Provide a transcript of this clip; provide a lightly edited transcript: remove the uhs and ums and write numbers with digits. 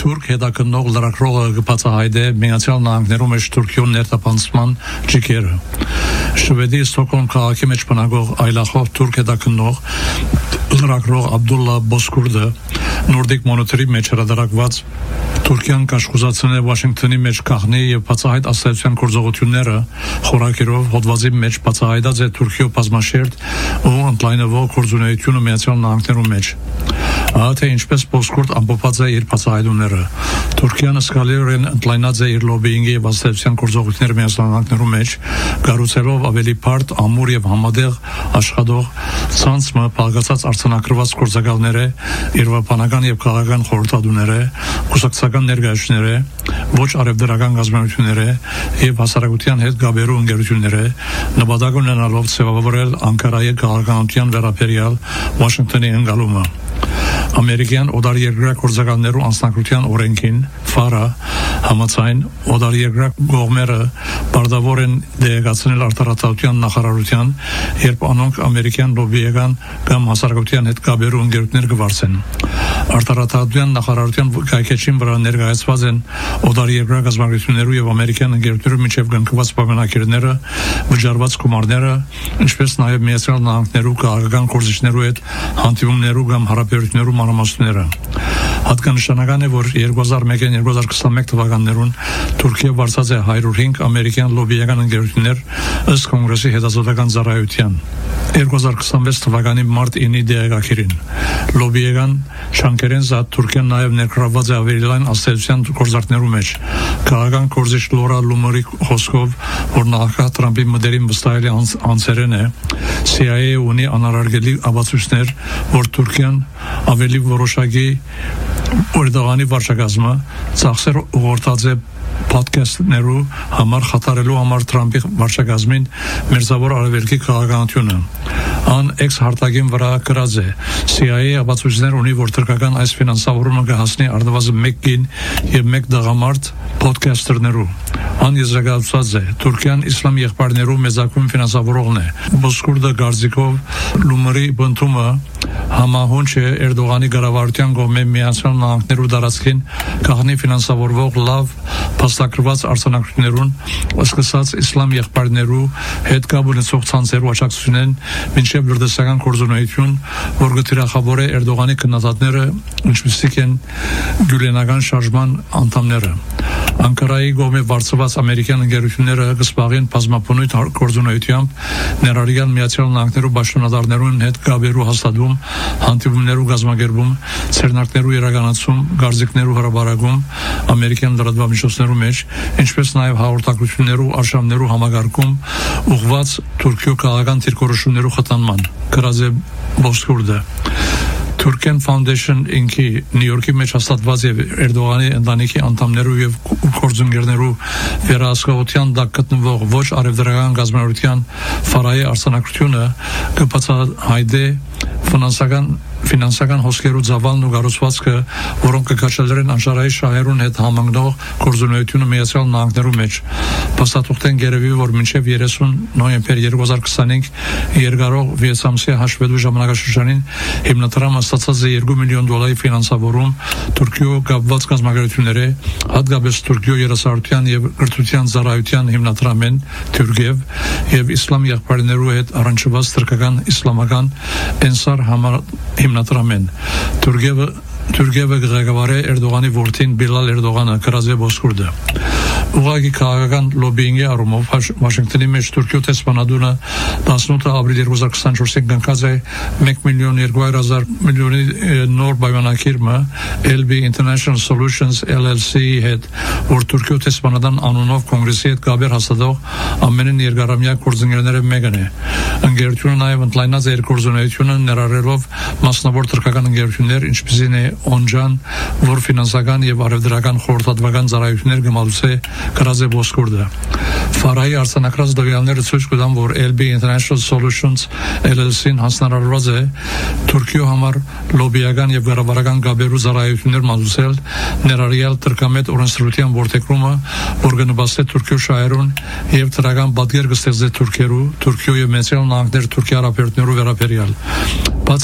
Թուրք հետաքննող լրագրողը կբացահայտե Միացյալ Նահանգներում մեջ Թուրքիո ներթափանցման ճիգերը։ Շվեդի Ստոկհոլմ քաղաքի մեջ բնակող այլախոհ թուրք հետաքննող լրագրող Աբդուլլա Բոսկուրդը Nordic Monitor-ի մեջ հրատարակված Թուրքիան կաշխուզացնել է Վաշինգտոնի մեջ քաղնի եւ բացահայտ աստվածության գործողությունները խորակերով հոդվածի մեջ բացահայտած է Թուրքիո բազմաշերտ ու ընդլայնվող գործունեությունը Միացյալ Նահանգներում մեջ։ Ահա ինչպես Բոսկուրդ ամփոփած է իր բացահայտումները։ Թուրքիան սկալիորեն ընդլայնած է իր լոբիինգի եւ աստվածության գործողությունները Միացյալ Նահանգներում մեջ, կառուցելով ավելի բարդ, ամուր եւ համատեղ աշխատող ցանցը բաղկացած արձանագրված գործակալները, իրավաբանական եւ քաղաքական խորհրդատուները, կուսակցական ներկայացուցիչները, ոչ արևդրական գազམ་ությունները եւ հասարակության հետ գաբերու ընկերությունները նպատակ ունենալով ցեղավորել Անկարայի քաղաքականության վերաբերյալ Վաշինգտոնի ընկալումը։ Ամերիկյան օդարերկրյա գործակալներու անձնակցության օրենքին FARA համաձայն օդարերկրյա կողմերը բարդավոր են դեղացնել արտարատության նախարարության, երբ անոնք ամերիկյան լոբիական կամ հասարակության հետ գաբերու ընկերություններ կվարձեն։ Արտարատության նախարարության կայքեչին վրա ներկայացված են օդարերկրյա գազམ་ություններու եւ ամերիկյան ընկերություններու միջև կնքված պայմանագիրները, վճարված գումարները, ինչպես նաեւ Միացյալ Նահանգներու քաղաքական գործիչներու հետ հանդիպումներու կամ հարաբերություններու մանրամասները։ Հատկանշական է, որ 2001-2021 թվականներուն Թուրքիա վարձած է 105 ամերիկյան լոբիական ընկերություններ ըստ կոնգրեսի հետազոտական ծառայության։ 2026 թվականի մարտ 9-ի դեղակիրին լոբիական շանկերեն զատ Թուրքիան նաև ներգրավված է ավելի լայն աստվածության գործարքներու մեջ։ Քաղաքական գործիչ Լորա Լումորի խոսքով, որ նախագահ Տրամպի մտերիմ վստահելի անձերեն է, CIA ունի անարարգելի ապացույցներ, որ Թուրքիան ավելի որոշակի Օրդողանի վարչակազմը ծախսեր ուղղորդած է podcast-ներու համար խաթարելու համար Տրամպի վարչակազմին մերձավոր արևելքի քաղաքականությունը։ Ան ex-հարտակին վրա գրած է CIA ապացույցներ ունի, որ թուրքական այս ֆինանսավորումը կհասնի առնվազն 1 կին եւ 1 դղամարդ podcaster-ներու։ Ան եզրակացված է Թուրքիան իսլամ եղբայրներու մեծակույն ֆինանսավորողն է։ Բոսկուրդը Գարձիկով Լումրի բնդումը համահունչ է Էրդողանի գարավարության կողմէ Միացյալ Նահանգներու դարածքին քաղնի ֆինանսավորվող լավ փաստագրված արձանագրություններուն սկսած իսլամ եղբայրներու հետ կապ ունեցող ցանցերու աջակցությունեն մինչև լրտեսական գործունեություն, որ գտիրախավոր է Էրդողանի քննադատները, ինչպիսիք են գյուլենական շարժման անդամները։ Անկարայի կողմէ վարձված ամերիկյան ընկերությունները կսպաղեն բազմապնույթ գործունեությամբ ներառյալ Միացյալ Նահանգներու պաշտոնատարներուն հետ գաբերու հաստատում, հանդիպումներու կազմակերպում, ցերնակներու իրականացում, գարձիկներու հրաբարակում, ամերիկյան լրատվամիջոցներու մեջ, ինչպես նաև հաղորդակցություններու արշավներու համագարկում, ուղղված Թուրքիո քաղաքական դիրքորոշումներու խթանման։ Գրած է Բոսկուրդը։ Turkian Foundation ինքի Նյու Յորքի մեջ հաստատված եւ Էրդողանի ընտանիքի անդամներու եւ գործընկերներու վերահսկողության տակ գտնվող ոչ արևդրական գազམ་ության FARA-ի արձանագրությունը կբացահայտե ֆինանսական հոսքերու ծավալն ու կառուցվածքը, որոնք կքաշելրեն անշարայի շահերուն հետ համընկնող գործունեությունը Միացյալ Նահանգներու մեջ։ Փաստաթուղթեն գերեւի, որ մինչև 30 նոյեմբեր 2025 երկարող վիեցամսի հաշվետու ժամանակաշրջանին հիմնադրամը ստացած է $2 միլիոն ֆինանսավորում Թուրքիո կապված կազմակերպությունների, հատկապես Թուրքիո երասարության եւ կրթության ծառայության հիմնադրամեն Թուրքիև եւ իսլամ եղբայրներու հետ առնչված թուրքական իսլամական Ensar հիմնադրամեն Թուրքիևը ղեկավարե Էրդողանի որդին Բիլալ Էրդողանը գրած է Բոսկուրդը։ Ուղղակի քաղաքական լոբիինգի առումով Վաշինգտոնի մեջ Թուրքիո տեսփանադունը 18 ապրիլ 2024-ին կնքած է 1,2 միլիոնի նոր պայմանագիրը LB International Solutions LLC-ի հետ, որ Թուրքիո տեսփանադան անունով կոնգրեսի հետ գաբեր հաստատող ամենին երկարամյա գործընկերները մեկն է։ Ընկերությունը նաև ընդլայնած է իր գործունեությունը ներառելով մասնավոր թուրքական ընկերություններ, ինչպիսին է Օնջան, որ ֆինանսական եւ արևդրական խորհրդատվական ծառայություններ կմատուցե գրած է Բոսկուրդը։ FARA-ի արձանագրած դվյալները ցույց կտան, որ LB International Solutions LLC-ն հանձնարարված է Թուրքիո համար լոբիական եւ կառավարական գաբերու ծառայություններ մատուցել, ներառյալ տրկամետ օրենսդրության որդեգրումը, որ կնպաստի Թուրքիո շահերուն եւ դրական պատկեր կստեղծի Թուրքիո եւ Միացյալ Նահանգներ Թուրքիա հարաբերություններու վերաբերյալ։